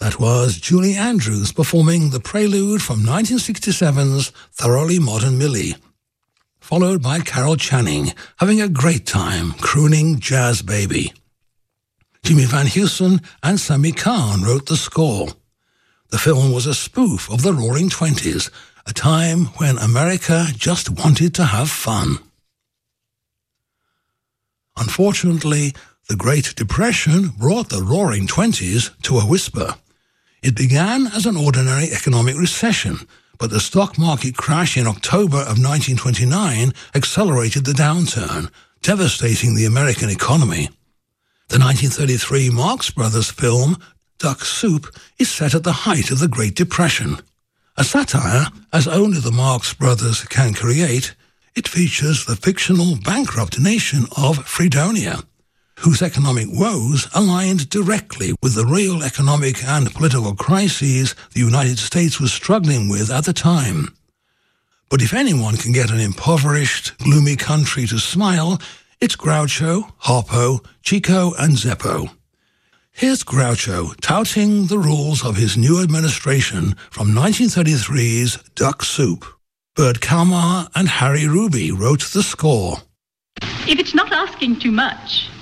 That was Julie Andrews performing the prelude from 1967's Thoroughly Modern Millie, followed by Carol Channing having a great time crooning Jazz Baby. Jimmy Van Heusen and Sammy Kahn wrote the score. The film was a spoof of the Roaring Twenties, a time when America just wanted to have fun. Unfortunately, the Great Depression brought the Roaring Twenties to a whisper. It began as an ordinary economic recession, but the stock market crash in October of 1929 accelerated the downturn, devastating the American economy. The 1933 Marx Brothers film, Duck Soup, is set at the height of the Great Depression. A satire, as only the Marx Brothers can create, it features the fictional bankrupt nation of Fredonia, whose economic woes aligned directly with the real economic and political crises the United States was struggling with at the time. But if anyone can get an impoverished, gloomy country to smile, it's Groucho, Harpo, Chico, and Zeppo. Here's Groucho touting the rules of his new administration from 1933's Duck Soup. Bert Kalmar and Harry Ruby wrote the score. If it's not asking too much,